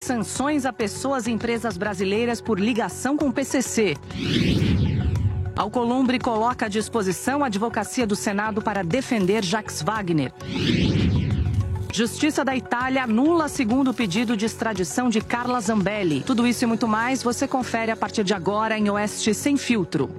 sanções a pessoas e empresas brasileiras por ligação com o PCC. Alcolumbre coloca à disposição a advocacia do Senado para defender Jacques Wagner. Justiça da Itália anula segundo pedido de extradição de Carla Zambelli. Tudo isso e muito mais você confere a partir de agora em Oeste Sem Filtro.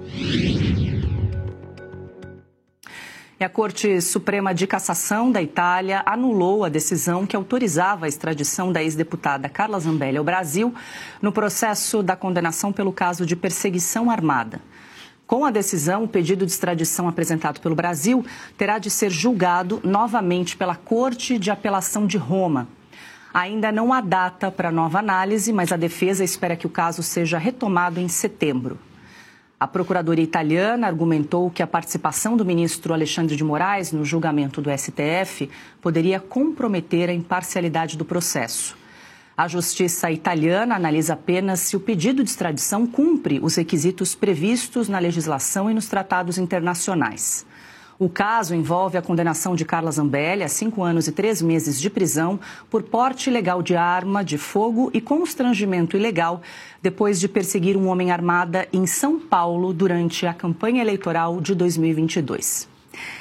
E a Corte Suprema de Cassação da Itália anulou a decisão que autorizava a extradição da ex-deputada Carla Zambelli ao Brasil no processo da condenação pelo caso de perseguição armada. Com a decisão, o pedido de extradição apresentado pelo Brasil terá de ser julgado novamente pela Corte de Apelação de Roma. Ainda não há data para nova análise, mas a defesa espera que o caso seja retomado em setembro. A Procuradoria italiana argumentou que a participação do ministro Alexandre de Moraes no julgamento do STF poderia comprometer a imparcialidade do processo. A Justiça italiana analisa apenas se o pedido de extradição cumpre os requisitos previstos na legislação e nos tratados internacionais. O caso envolve a condenação de Carla Zambelli a 5 anos e 3 meses de prisão por porte ilegal de arma de fogo e constrangimento ilegal depois de perseguir um homem armado em São Paulo durante a campanha eleitoral de 2022.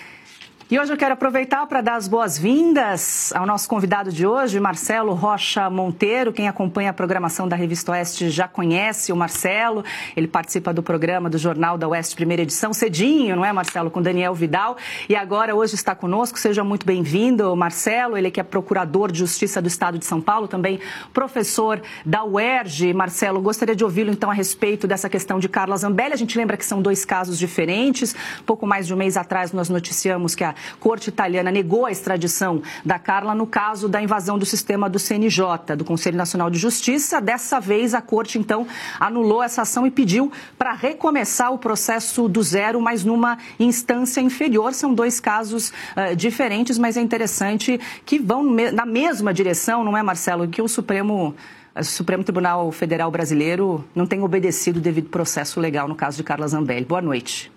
E hoje eu quero aproveitar para dar as boas-vindas ao nosso convidado de hoje, Marcelo Rocha Monteiro. Quem acompanha a programação da Revista Oeste já conhece o Marcelo. Ele participa do programa do Jornal da Oeste, primeira edição, cedinho, não é, Marcelo? Com Daniel Vidal. E agora, hoje, está conosco. Seja muito bem-vindo, Marcelo. Ele que é procurador de Justiça do Estado de São Paulo, também professor da UERJ. Marcelo, gostaria de ouvi-lo, então, a respeito dessa questão de Carla Zambelli. A gente lembra que são 2 casos diferentes. Pouco mais de um mês atrás, nós noticiamos que a Corte italiana negou a extradição da Carla no caso da invasão do sistema do CNJ, do Conselho Nacional de Justiça. Dessa vez, a Corte, então, anulou essa ação e pediu para recomeçar o processo do zero, mas numa instância inferior. São 2 casos diferentes, mas é interessante que vão na mesma direção, não é, Marcelo? Que o Supremo Tribunal Federal Brasileiro não tem obedecido o devido processo legal no caso de Carla Zambelli. Boa noite.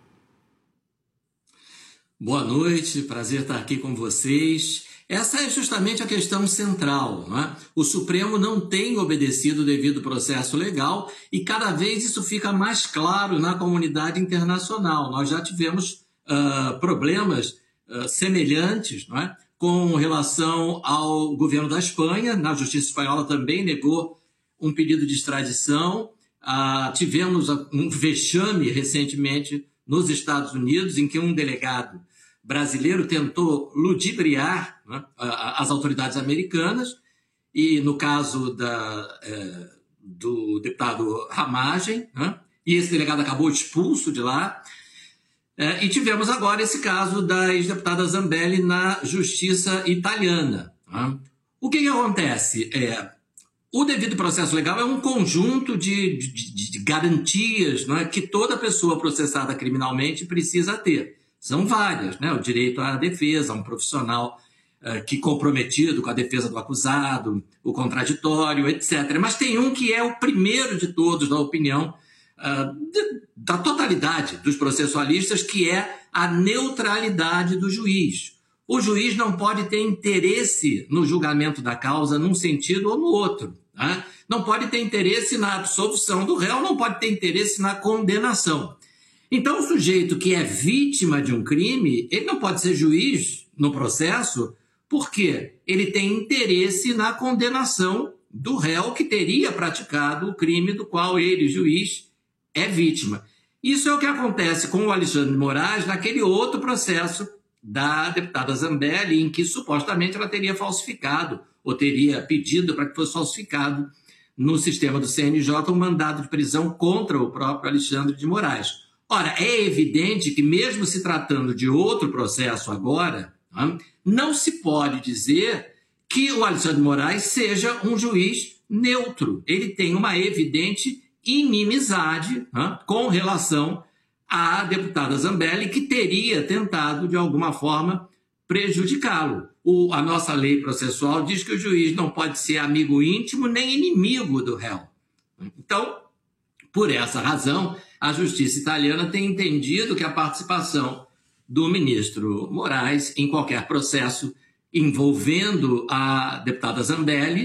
Boa noite, prazer estar aqui com vocês. Essa é justamente a questão central, não é? O Supremo não tem obedecido o devido processo legal e cada vez isso fica mais claro na comunidade internacional. Nós já tivemos problemas semelhantes, não é? Com relação ao governo da Espanha. Na Justiça Espanhola também negou um pedido de extradição. Tivemos um vexame recentemente nos Estados Unidos, em que um delegado brasileiro tentou ludibriar, né, as autoridades americanas, e no caso do deputado Ramagem, né, e esse delegado acabou expulso de lá, e tivemos agora esse caso da ex-deputada Zambelli na justiça italiana. Né. O que acontece? O devido processo legal é um conjunto de garantias, não é, que toda pessoa processada criminalmente precisa ter. São várias, né? O direito à defesa, um profissional que comprometido com a defesa do acusado, o contraditório, etc. Mas tem um que é o primeiro de todos, na opinião da totalidade dos processualistas, que é a neutralidade do juiz. O juiz não pode ter interesse no julgamento da causa num sentido ou no outro. Né? Não pode ter interesse na absolvição do réu, não pode ter interesse na condenação. Então, o sujeito que é vítima de um crime, ele não pode ser juiz no processo porque ele tem interesse na condenação do réu que teria praticado o crime do qual ele, juiz, é vítima. Isso é o que acontece com o Alexandre de Moraes naquele outro processo da deputada Zambelli, em que supostamente ela teria falsificado, ou teria pedido para que fosse falsificado no sistema do CNJ um mandado de prisão contra o próprio Alexandre de Moraes. Ora, é evidente que mesmo se tratando de outro processo agora, não se pode dizer que o Alexandre de Moraes seja um juiz neutro. Ele tem uma evidente inimizade com relação à deputada Zambelli, que teria tentado, de alguma forma, prejudicá-lo. A nossa lei processual diz que o juiz não pode ser amigo íntimo nem inimigo do réu. Então, por essa razão, a justiça italiana tem entendido que a participação do ministro Moraes em qualquer processo envolvendo a deputada Zambelli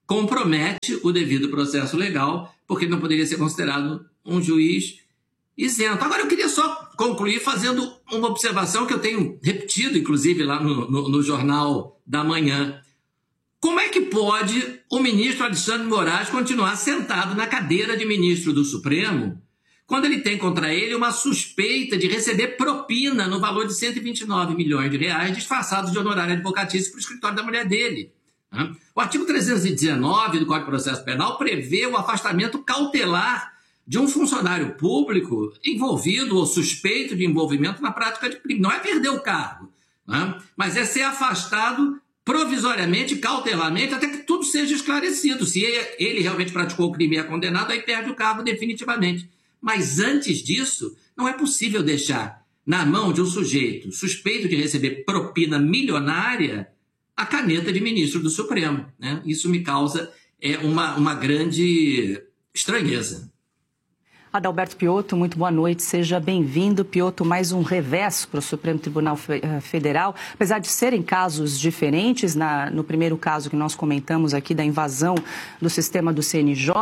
compromete o devido processo legal, porque não poderia ser considerado um juiz isento. Agora, eu queria só concluir fazendo uma observação que eu tenho repetido, inclusive, lá no Jornal da Manhã. Como é que pode o ministro Alexandre de Moraes continuar sentado na cadeira de ministro do Supremo quando ele tem contra ele uma suspeita de receber propina no valor de 129 milhões de reais disfarçados de honorário advocatício para o escritório da mulher dele? O artigo 319 do Código de Processo Penal prevê o afastamento cautelar de um funcionário público envolvido ou suspeito de envolvimento na prática de crime. Não é perder o cargo, mas é ser afastado provisoriamente, cautelarmente, até que tudo seja esclarecido. Se ele realmente praticou o crime e é condenado, aí perde o cargo definitivamente. Mas antes disso, não é possível deixar na mão de um sujeito suspeito de receber propina milionária a caneta de ministro do Supremo, né? Isso me causa uma grande estranheza. Adalberto Piotto, muito boa noite, seja bem-vindo. Piotto, mais um revés para o Supremo Tribunal Federal. Apesar de serem casos diferentes, no primeiro caso que nós comentamos aqui da invasão do sistema do CNJ,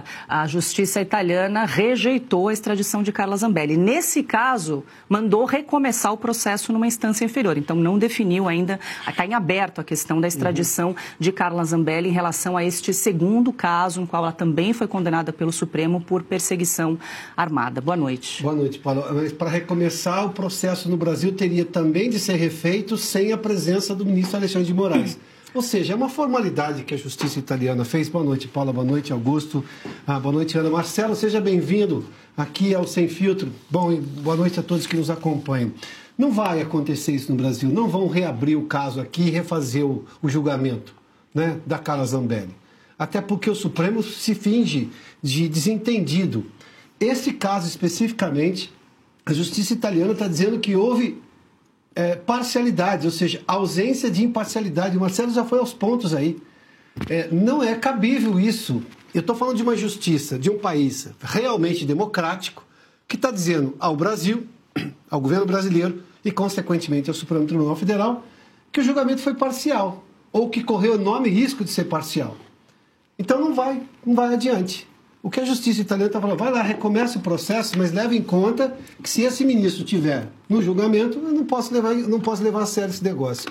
a justiça italiana rejeitou a extradição de Carla Zambelli. Nesse caso, mandou recomeçar o processo numa instância inferior, então não definiu ainda, está em aberto a questão da extradição de Carla Zambelli em relação a este segundo caso, em qual ela também foi condenada pelo Supremo por perseguição armada. Boa noite. Boa noite, Paulo. Para recomeçar, o processo no Brasil teria também de ser refeito sem a presença do ministro Alexandre de Moraes. Ou seja, é uma formalidade que a justiça italiana fez. Boa noite, Paula. Boa noite, Augusto. Boa noite, Ana. Marcelo, seja bem-vindo aqui ao Sem Filtro. Bom, e boa noite a todos que nos acompanham. Não vai acontecer isso no Brasil. Não vão reabrir o caso aqui e refazer o julgamento, né, da Carla Zambelli. Até porque o Supremo se finge de desentendido. Esse caso especificamente, a justiça italiana está dizendo que houve parcialidade, ou seja, ausência de imparcialidade. O Marcelo já foi aos pontos aí. Não é cabível isso. Eu estou falando de uma justiça, de um país realmente democrático, que está dizendo ao Brasil, ao governo brasileiro e, consequentemente, ao Supremo Tribunal Federal, que o julgamento foi parcial, ou que correu enorme risco de ser parcial. Então não vai adiante. O que a justiça italiana está falando, vai lá, recomeça o processo, mas leve em conta que se esse ministro estiver no julgamento, eu não posso levar a sério esse negócio.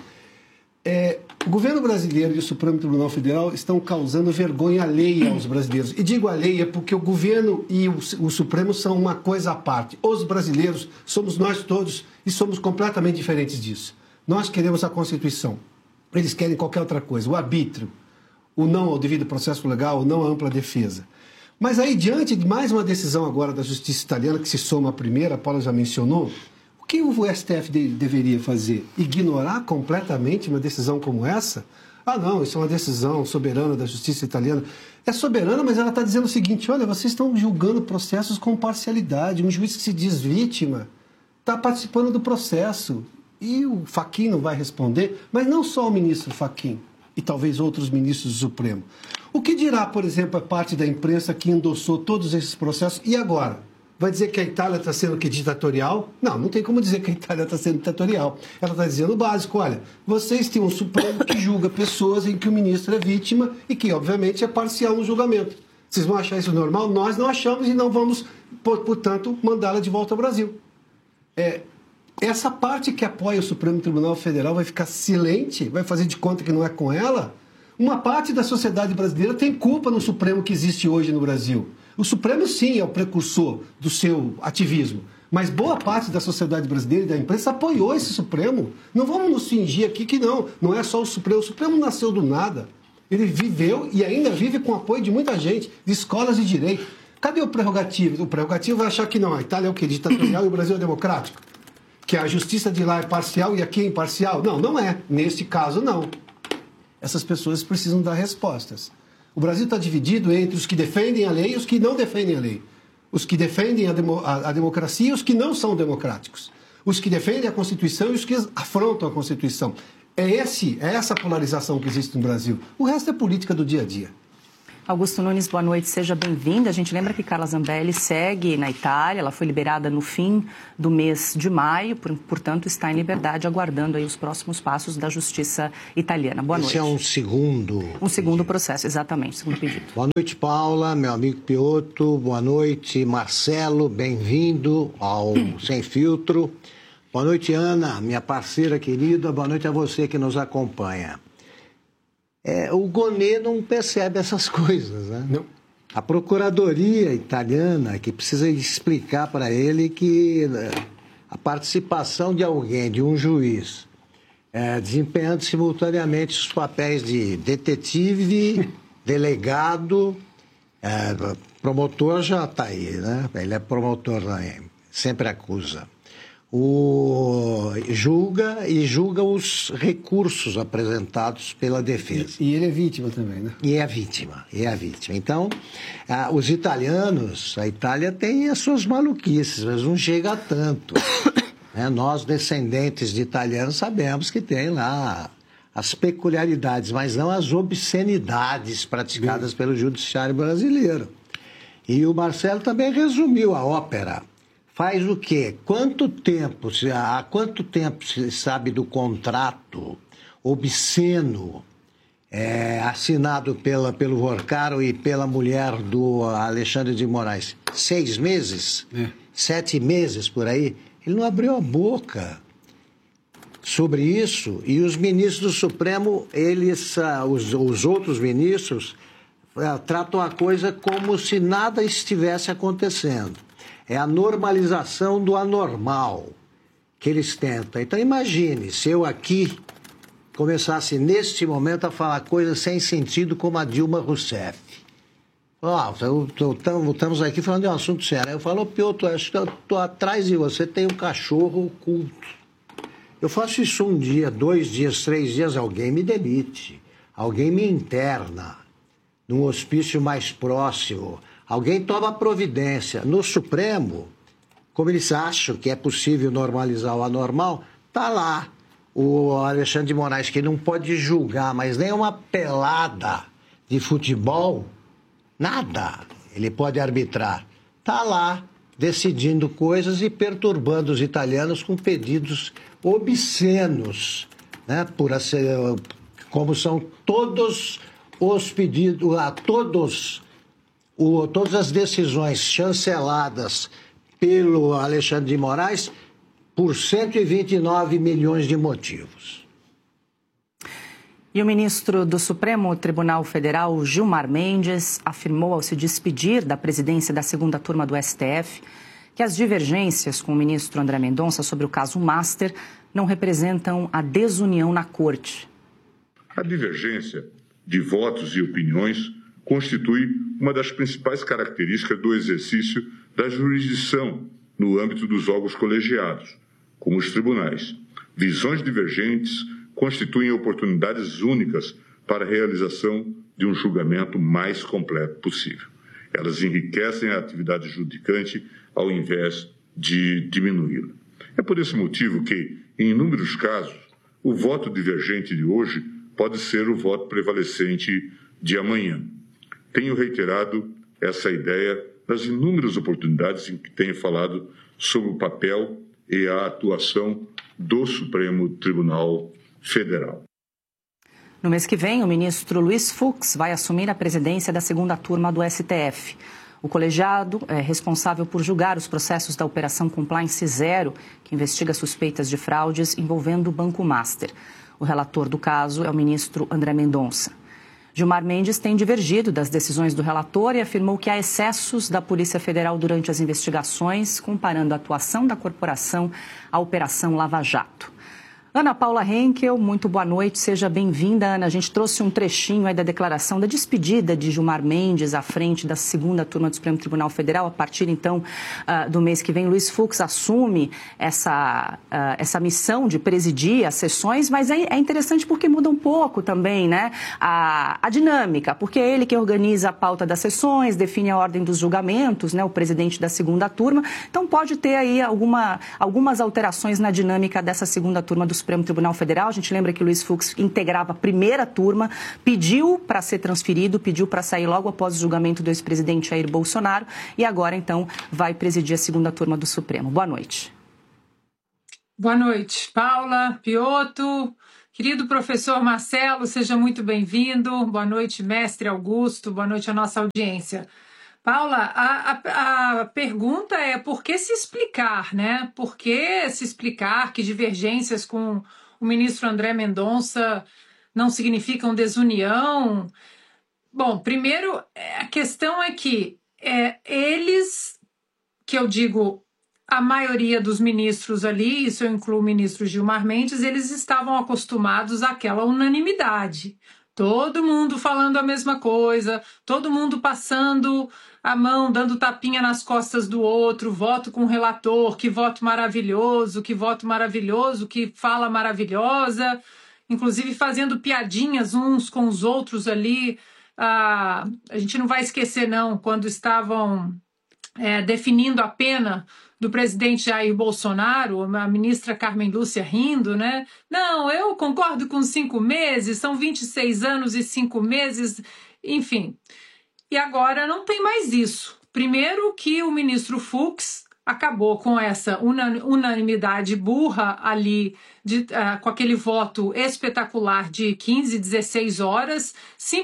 O governo brasileiro e o Supremo Tribunal Federal estão causando vergonha alheia aos brasileiros. E digo alheia porque o governo e o Supremo são uma coisa à parte. Os brasileiros somos nós todos e somos completamente diferentes disso. Nós queremos a Constituição. Eles querem qualquer outra coisa. O arbítrio, o não ao devido processo legal, o não à ampla defesa. Mas aí, diante de mais uma decisão agora da justiça italiana, que se soma à primeira, a Paula já mencionou, o que o STF deveria fazer? Ignorar completamente uma decisão como essa? Não, isso é uma decisão soberana da justiça italiana. É soberana, mas ela está dizendo o seguinte, olha, vocês estão julgando processos com parcialidade, um juiz que se diz vítima está participando do processo. E o Fachin não vai responder, mas não só o ministro Fachin, e talvez outros ministros do Supremo. O que dirá, por exemplo, a parte da imprensa que endossou todos esses processos? E agora? Vai dizer que a Itália está sendo ditatorial? Não tem como dizer que a Itália está sendo ditatorial. Ela está dizendo o básico, olha, vocês têm um Supremo que julga pessoas em que o ministro é vítima e que, obviamente, é parcial no julgamento. Vocês vão achar isso normal? Nós não achamos e não vamos, portanto, mandá-la de volta ao Brasil. Essa parte que apoia o Supremo Tribunal Federal vai ficar silente? Vai fazer de conta que não é com ela? Uma parte da sociedade brasileira tem culpa no Supremo que existe hoje no Brasil. O Supremo, sim, é o precursor do seu ativismo, mas boa parte da sociedade brasileira e da imprensa apoiou esse Supremo. Não vamos nos fingir aqui que não é só o Supremo. O Supremo nasceu do nada. Ele viveu e ainda vive com o apoio de muita gente, de escolas de direito. Cadê o prerrogativo? O prerrogativo vai achar que não, a Itália é o quê? Ditatorial e o Brasil é democrático? Que a justiça de lá é parcial e aqui é imparcial? Não é. Neste caso, não. Essas pessoas precisam dar respostas. O Brasil está dividido entre os que defendem a lei e os que não defendem a lei. Os que defendem a democracia e os que não são democráticos. Os que defendem a Constituição e os que afrontam a Constituição. É essa polarização que existe no Brasil. O resto é política do dia a dia. Augusto Nunes, boa noite, seja bem-vinda. A gente lembra que Carla Zambelli segue na Itália, ela foi liberada no fim do mês de maio, portanto está em liberdade, aguardando aí os próximos passos da justiça italiana. Boa noite. Esse é um segundo... Um segundo processo, exatamente, segundo pedido. Boa noite, Paula, meu amigo Piotto, boa noite, Marcelo, bem-vindo ao Sem Filtro. Boa noite, Ana, minha parceira querida, boa noite a você que nos acompanha. O Gonê não percebe essas coisas, né? Não. A procuradoria italiana que precisa explicar para ele que a participação de alguém, de um juiz, desempenhando simultaneamente os papéis de detetive, delegado, promotor já está aí, né? Ele é promotor também, sempre acusa. Julga os recursos apresentados pela defesa. E ele é vítima também, né? E é a vítima. Então, os italianos, a Itália tem as suas maluquices, mas não chega a tanto. Nós, descendentes de italianos, sabemos que tem lá as peculiaridades, mas não as obscenidades praticadas pelo judiciário brasileiro. E o Marcelo também resumiu a ópera. Faz o quê? Há quanto tempo se sabe do contrato obsceno assinado pelo Vorcaro e pela mulher do Alexandre de Moraes? 6 meses? 7 meses por aí? Ele não abriu a boca sobre isso. E os ministros do Supremo, os outros ministros, tratam a coisa como se nada estivesse acontecendo. É a normalização do anormal que eles tentam. Então, imagine se eu aqui começasse, neste momento, a falar coisas sem sentido como a Dilma Rousseff. Estamos aqui falando de um assunto sério. Eu falo, Piotto, acho que eu estou atrás de você, tem um cachorro oculto. Eu faço isso 1 dia, 2 dias, 3 dias, alguém me demite. Alguém me interna num hospício mais próximo. Alguém toma providência. No Supremo, como eles acham que é possível normalizar o anormal, está lá o Alexandre de Moraes, que não pode julgar, mas nem uma pelada de futebol, nada. Ele pode arbitrar. Está lá decidindo coisas e perturbando os italianos com pedidos obscenos, né? Como são todos os pedidos, todas as decisões chanceladas pelo Alexandre de Moraes por 129 milhões de motivos. E o ministro do Supremo Tribunal Federal, Gilmar Mendes, afirmou ao se despedir da presidência da segunda turma do STF que as divergências com o ministro André Mendonça sobre o caso Master não representam a desunião na corte. A divergência de votos e opiniões constitui uma das principais características do exercício da jurisdição no âmbito dos órgãos colegiados, como os tribunais. Visões divergentes constituem oportunidades únicas para a realização de um julgamento mais completo possível. Elas enriquecem a atividade judicante ao invés de diminuí-la. É por esse motivo que, em inúmeros casos, o voto divergente de hoje pode ser o voto prevalecente de amanhã. Tenho reiterado essa ideia nas inúmeras oportunidades em que tenho falado sobre o papel e a atuação do Supremo Tribunal Federal. No mês que vem, o ministro Luiz Fux vai assumir a presidência da segunda turma do STF. O colegiado é responsável por julgar os processos da Operação Compliance Zero, que investiga suspeitas de fraudes envolvendo o Banco Master. O relator do caso é o ministro André Mendonça. Gilmar Mendes tem divergido das decisões do relator e afirmou que há excessos da Polícia Federal durante as investigações, comparando a atuação da corporação à Operação Lava Jato. Ana Paula Henkel, muito boa noite, seja bem-vinda, Ana. A gente trouxe um trechinho aí da declaração da despedida de Gilmar Mendes à frente da segunda turma do Supremo Tribunal Federal. A partir, então, do mês que vem, Luiz Fux assume essa missão de presidir as sessões, mas é interessante porque muda um pouco também, né, a dinâmica, porque é ele que organiza a pauta das sessões, define a ordem dos julgamentos, né, o presidente da segunda turma. Então, pode ter aí algumas alterações na dinâmica dessa segunda turma do Supremo Tribunal Federal. A gente lembra que Luiz Fux integrava a primeira turma, pediu para ser transferido, pediu para sair logo após o julgamento do ex-presidente Jair Bolsonaro e agora, então, vai presidir a segunda turma do Supremo. Boa noite. Boa noite, Paula, Piotto, querido professor Marcelo, seja muito bem-vindo. Boa noite, mestre Augusto, boa noite à nossa audiência. Paula, a pergunta é por que se explicar, né? Por que se explicar que divergências com o ministro André Mendonça não significam desunião? Bom, primeiro, a questão é que eles, que eu digo, a maioria dos ministros ali, isso eu incluo o ministro Gilmar Mendes, eles estavam acostumados àquela unanimidade. Todo mundo falando a mesma coisa, todo mundo passando a mão, dando tapinha nas costas do outro, voto com o relator, que voto maravilhoso, que fala maravilhosa, inclusive fazendo piadinhas uns com os outros ali. A gente não vai esquecer, não, quando estavam definindo a pena do presidente Jair Bolsonaro, a ministra Carmen Lúcia rindo, né? Não, eu concordo com 5 meses, são 26 anos e 5 meses, enfim. E agora não tem mais isso. Primeiro que o ministro Fux acabou com essa unanimidade burra ali, com aquele voto espetacular de 15, 16 horas,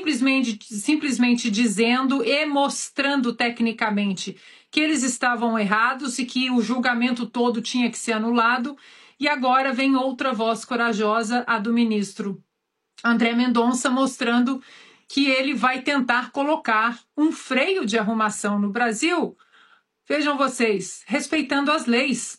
simplesmente dizendo e mostrando tecnicamente que eles estavam errados e que o julgamento todo tinha que ser anulado. E agora vem outra voz corajosa, a do ministro André Mendonça, mostrando que ele vai tentar colocar um freio de arrumação no Brasil. Vejam vocês, respeitando as leis,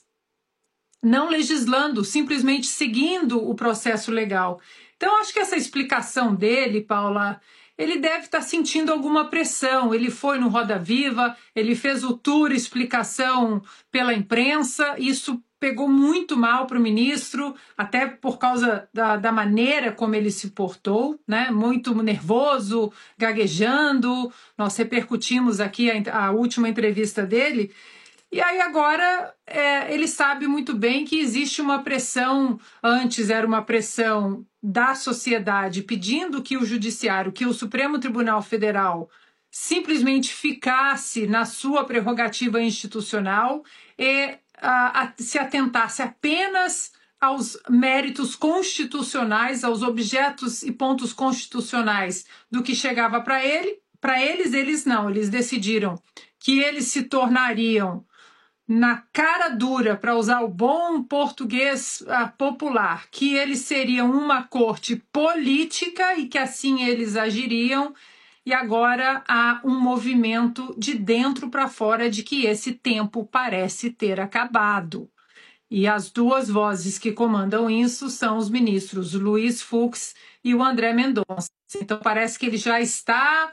não legislando, simplesmente seguindo o processo legal. Então, acho que essa explicação dele, Paula, ele deve estar sentindo alguma pressão. Ele foi no Roda Viva, ele fez o tour explicação pela imprensa, isso pegou muito mal para o ministro, até por causa da maneira como ele se portou, né? Muito nervoso, gaguejando. Nós repercutimos aqui a última entrevista dele. E aí agora ele sabe muito bem que existe uma pressão, antes era uma pressão da sociedade pedindo que o Judiciário, que o Supremo Tribunal Federal simplesmente ficasse na sua prerrogativa institucional e se atentasse apenas aos méritos constitucionais, aos objetos e pontos constitucionais do que chegava para eles. Eles não, eles decidiram que eles se tornariam na cara dura, para usar o bom português popular, que eles seriam uma corte política e que assim eles agiriam, e agora há um movimento de dentro para fora de que esse tempo parece ter acabado. E as duas vozes que comandam isso são os ministros Luiz Fux e o André Mendonça. Então parece que ele já está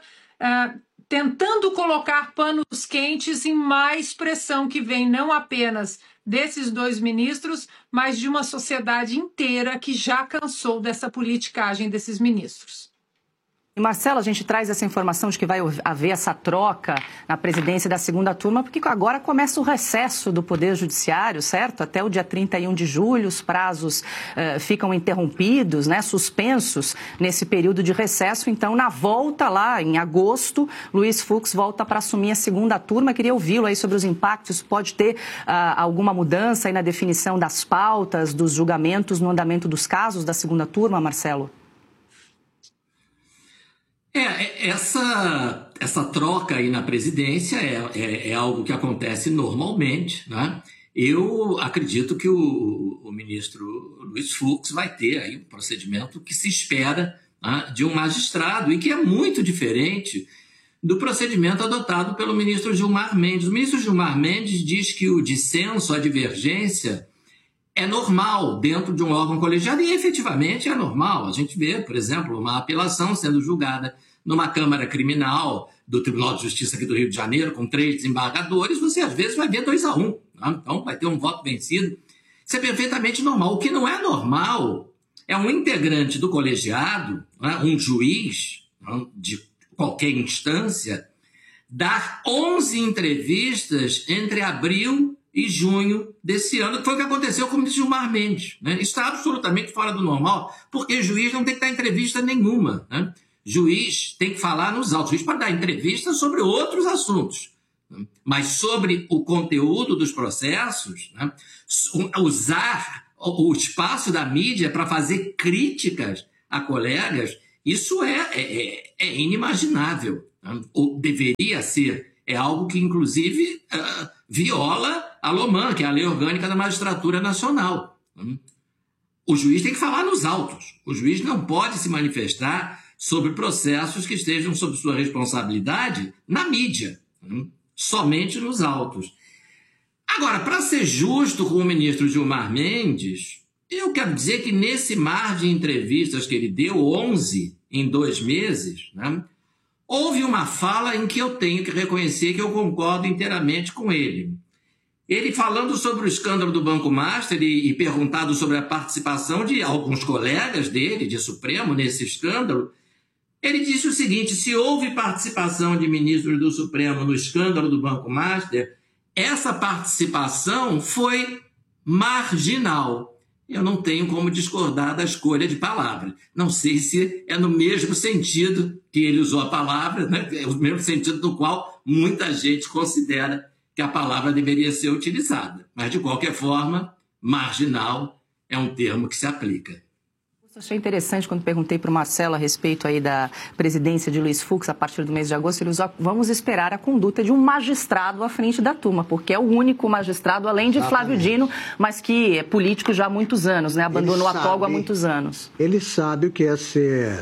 tentando colocar panos quentes em mais pressão que vem não apenas desses dois ministros, mas de uma sociedade inteira que já cansou dessa politicagem desses ministros. E, Marcelo, a gente traz essa informação de que vai haver essa troca na presidência da segunda turma, porque agora começa o recesso do Poder Judiciário, certo? Até o dia 31 de julho, os prazos ficam interrompidos, né, suspensos nesse período de recesso. Então, na volta lá, em agosto, Luiz Fux volta para assumir a segunda turma. Queria ouvi-lo aí sobre os impactos. Pode ter alguma mudança aí na definição das pautas, dos julgamentos, no andamento dos casos da segunda turma, Marcelo? Essa troca aí na presidência é algo que acontece normalmente, né? Eu acredito que o ministro Luiz Fux vai ter aí um procedimento que se espera, né, de um magistrado e que é muito diferente do procedimento adotado pelo ministro Gilmar Mendes. O ministro Gilmar Mendes diz que o dissenso, a divergência, é normal dentro de um órgão colegiado e efetivamente é normal. A gente vê, por exemplo, uma apelação sendo julgada numa Câmara Criminal do Tribunal de Justiça aqui do Rio de Janeiro, com 3 desembargadores, você às vezes vai ver 2-1. Né? Então vai ter um voto vencido. Isso é perfeitamente normal. O que não é normal é um integrante do colegiado, né, um juiz, né, de qualquer instância, dar 11 entrevistas entre abril e junho desse ano, que foi o que aconteceu com o ministro Gilmar Mendes. Né? Isso está absolutamente fora do normal, porque juiz não tem que dar entrevista nenhuma. Né? Juiz tem que falar nos autos. Juiz pode dar entrevista sobre outros assuntos, né? Mas sobre o conteúdo dos processos, né? Usar o espaço da mídia para fazer críticas a colegas, isso é inimaginável. Né? Ou deveria ser. É algo que, inclusive, viola a LOMAN, que é a Lei Orgânica da Magistratura Nacional. O juiz tem que falar nos autos. O juiz não pode se manifestar sobre processos que estejam sob sua responsabilidade na mídia, somente nos autos. Agora, para ser justo com o ministro Gilmar Mendes, eu quero dizer que nesse mar de entrevistas que ele deu, 11 em 2 meses, né, houve uma fala em que eu tenho que reconhecer que eu concordo inteiramente com ele. Ele falando sobre o escândalo do Banco Master e perguntado sobre a participação de alguns colegas dele, de Supremo, nesse escândalo, ele disse o seguinte: se houve participação de ministros do Supremo no escândalo do Banco Master, essa participação foi marginal. Eu não tenho como discordar da escolha de palavras. Não sei se é no mesmo sentido que ele usou a palavra, né? É o mesmo sentido no qual muita gente considera que a palavra deveria ser utilizada. Mas, de qualquer forma, marginal é um termo que se aplica. Eu achei interessante quando perguntei para o Marcelo a respeito aí da presidência de Luiz Fux a partir do mês de agosto. Ele usou: vamos esperar a conduta de um magistrado à frente da turma, porque é o único magistrado, além de Flávio Dino, mas que é político já há muitos anos, né? Abandonou a toga há muitos anos. Ele sabe o que é ser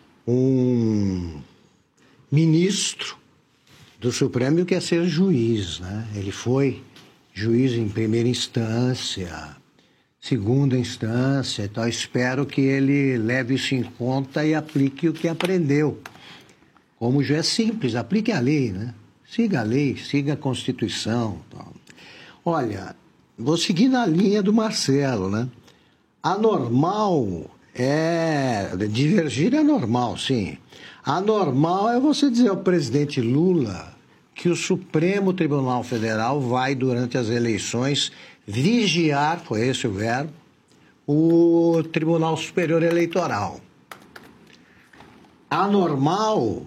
um ministro do Supremo e o que é ser juiz, né? Ele foi juiz em primeira instância, segunda instância, então espero que ele leve isso em conta e aplique o que aprendeu. Como já é simples, aplique a lei, né? Siga a lei, siga a Constituição. Tal. Olha, vou seguir na linha do Marcelo, né? Anormal divergir é normal, sim. Anormal é você dizer ao presidente Lula que o Supremo Tribunal Federal vai, durante as eleições, vigiar, foi esse o verbo, o Tribunal Superior Eleitoral. Anormal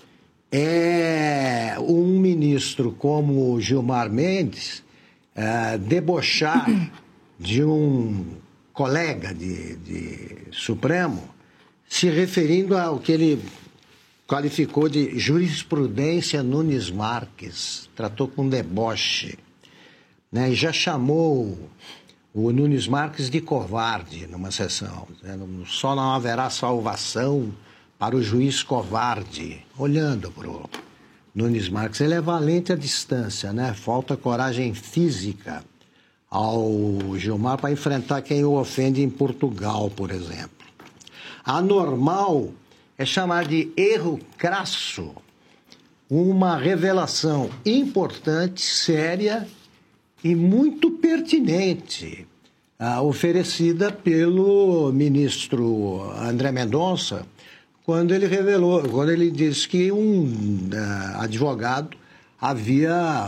é um ministro como Gilmar Mendes debochar de um colega de Supremo, se referindo ao que ele qualificou de jurisprudência Nunes Marques, tratou com deboche, né? E já chamou o Nunes Marques de covarde numa sessão, né? Só não haverá salvação para o juiz covarde. Olhando para o Nunes Marques, ele é valente à distância, né? Falta coragem física ao Gilmar para enfrentar quem o ofende em Portugal, por exemplo. Anormal é chamar de erro crasso uma revelação importante, séria e muito pertinente, oferecida pelo ministro André Mendonça, quando ele disse que um advogado havia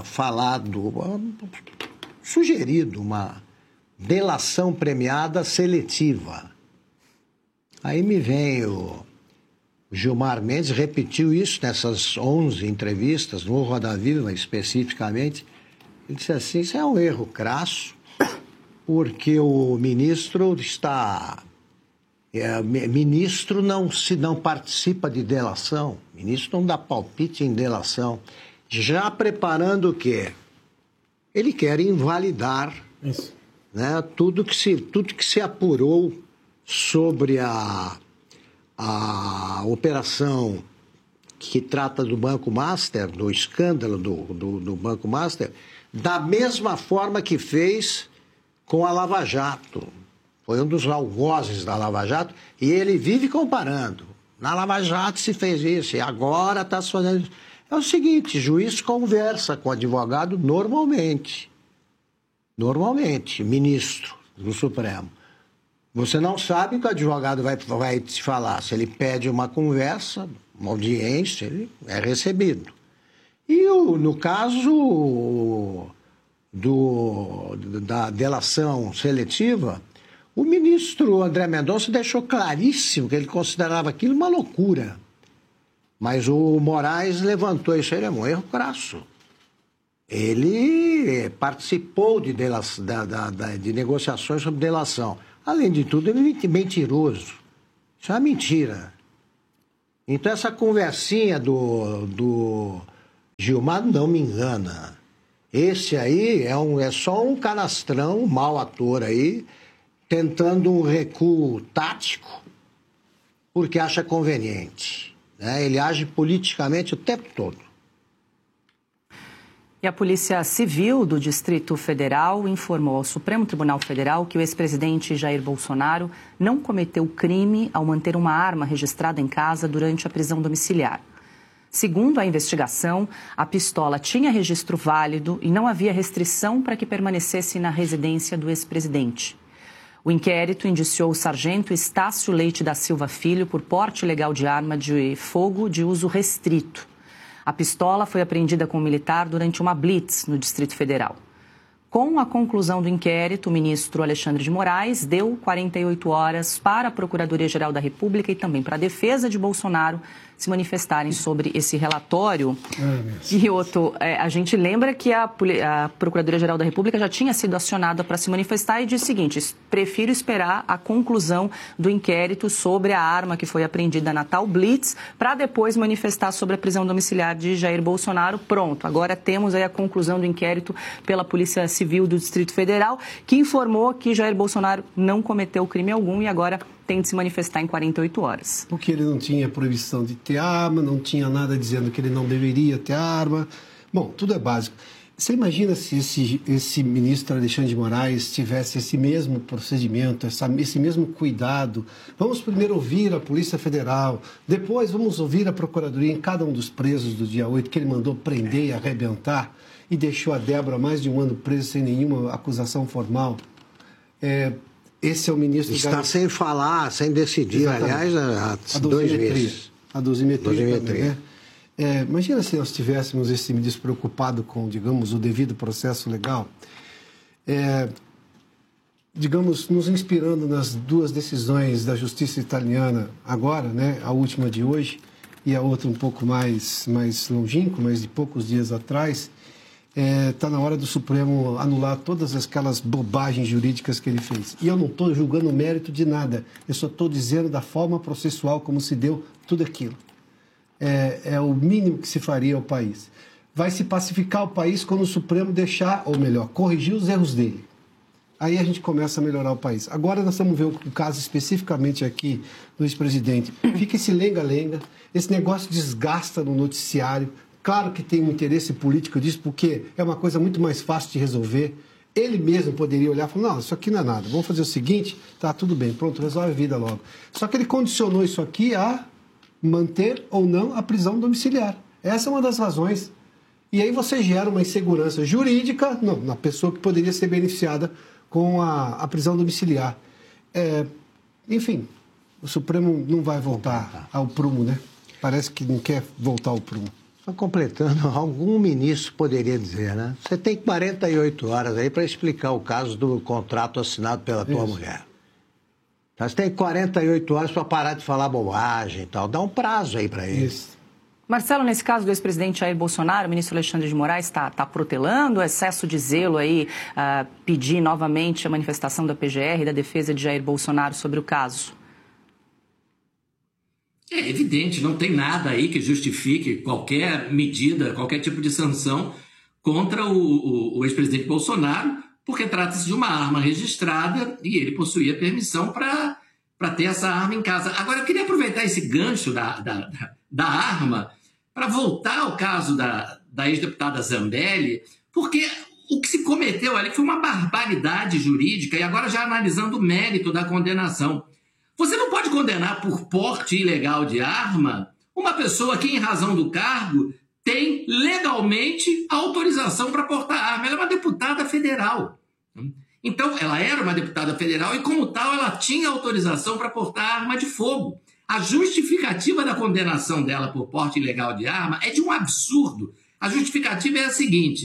sugerido uma delação premiada seletiva. Aí me vem o Gilmar Mendes, repetiu isso nessas 11 entrevistas, no Roda Viva especificamente. Ele disse assim: isso é um erro crasso, porque o ministro ministro não participa de delação, ministro não dá palpite em delação. Já preparando o quê? Ele quer invalidar isso, né, tudo que se apurou sobre a operação que trata do Banco Master, do escândalo do Banco Master, da mesma forma que fez com a Lava Jato. Foi um dos algozes da Lava Jato e ele vive comparando. Na Lava Jato se fez isso e agora está se fazendo isso. É o seguinte: juiz conversa com o advogado normalmente, ministro do Supremo. Você não sabe o que o advogado vai te falar. Se ele pede uma conversa, uma audiência, ele é recebido. E no caso da delação seletiva, o ministro André Mendonça deixou claríssimo que ele considerava aquilo uma loucura. Mas o Moraes levantou isso, ele é um erro crasso. Ele participou de negociações sobre delação. Além de tudo, ele é mentiroso. Isso é uma mentira. Então, essa conversinha do Gilmar não me engana. Esse aí é só um canastrão, um mau ator aí, tentando um recuo tático, porque acha conveniente. Né? Ele age politicamente o tempo todo. E a Polícia Civil do Distrito Federal informou ao Supremo Tribunal Federal que o ex-presidente Jair Bolsonaro não cometeu crime ao manter uma arma registrada em casa durante a prisão domiciliar. Segundo a investigação, a pistola tinha registro válido e não havia restrição para que permanecesse na residência do ex-presidente. O inquérito indiciou o sargento Estácio Leite da Silva Filho por porte ilegal de arma de fogo de uso restrito. A pistola foi apreendida com o militar durante uma blitz no Distrito Federal. Com a conclusão do inquérito, o ministro Alexandre de Moraes deu 48 horas para a Procuradoria-Geral da República e também para a defesa de Bolsonaro se manifestarem sobre esse relatório. E a gente lembra que a Procuradoria-Geral da República já tinha sido acionada para se manifestar e disse o seguinte: prefiro esperar a conclusão do inquérito sobre a arma que foi apreendida na tal blitz para depois manifestar sobre a prisão domiciliar de Jair Bolsonaro. Pronto, agora temos aí a conclusão do inquérito pela Polícia Civil do Distrito Federal, que informou que Jair Bolsonaro não cometeu crime algum e agora tem de se manifestar em 48 horas. Porque ele não tinha proibição de ter arma, não tinha nada dizendo que ele não deveria ter arma. Bom, tudo é básico. Você imagina se esse ministro Alexandre de Moraes tivesse esse mesmo procedimento, esse mesmo cuidado? Vamos primeiro ouvir a Polícia Federal, depois vamos ouvir a Procuradoria em cada um dos presos do dia 8, que ele mandou prender e arrebentar, e deixou a Débora mais de um ano presa sem nenhuma acusação formal. Esse é o ministro... Está sem falar, sem decidir. Exatamente. Aliás, há 2 meses. A dosimetria. Também, né? Imagina se nós tivéssemos esse despreocupado com, digamos, o devido processo legal. Digamos, nos inspirando nas 2 decisões da justiça italiana agora, né? A última de hoje e a outra um pouco mais longínqua, mas de poucos dias atrás. Está na hora do Supremo anular todas aquelas bobagens jurídicas que ele fez. E eu não estou julgando o mérito de nada, eu só estou dizendo da forma processual como se deu tudo aquilo. É o mínimo que se faria ao país. Vai se pacificar o país quando o Supremo deixar, ou melhor, corrigir os erros dele. Aí a gente começa a melhorar o país. Agora nós vamos ver o caso especificamente aqui do ex-presidente. Fica esse lenga-lenga, esse negócio desgasta no noticiário. Claro que tem um interesse político disso, porque é uma coisa muito mais fácil de resolver. Ele mesmo poderia olhar e falar, não, isso aqui não é nada, vamos fazer o seguinte, tá, tudo bem, pronto, resolve a vida logo. Só que ele condicionou isso aqui a manter ou não a prisão domiciliar. Essa é uma das razões. E aí você gera uma insegurança jurídica na pessoa que poderia ser beneficiada com a prisão domiciliar. Enfim, o Supremo não vai voltar ao prumo, né? Parece que não quer voltar ao prumo. Só completando, algum ministro poderia dizer, né? Você tem 48 horas aí para explicar o caso do contrato assinado pela tua mulher. Você tem 48 horas para parar de falar bobagem e tal. Dá um prazo aí para ele. Isso. Marcelo, nesse caso do ex-presidente Jair Bolsonaro, o ministro Alexandre de Moraes está protelando o excesso de zelo aí, pedir novamente a manifestação da PGR e da defesa de Jair Bolsonaro sobre o caso? É evidente, não tem nada aí que justifique qualquer medida, qualquer tipo de sanção contra o ex-presidente Bolsonaro, porque trata-se de uma arma registrada e ele possuía permissão para ter essa arma em casa. Agora, eu queria aproveitar esse gancho da arma para voltar ao caso da ex-deputada Zambelli, porque o que se cometeu ali foi uma barbaridade jurídica, e agora já analisando o mérito da condenação. Você não pode condenar por porte ilegal de arma uma pessoa que, em razão do cargo, tem legalmente autorização para portar arma. Ela é uma deputada federal. Então, ela era uma deputada federal e, como tal, ela tinha autorização para portar arma de fogo. A justificativa da condenação dela por porte ilegal de arma é de um absurdo. A justificativa é a seguinte: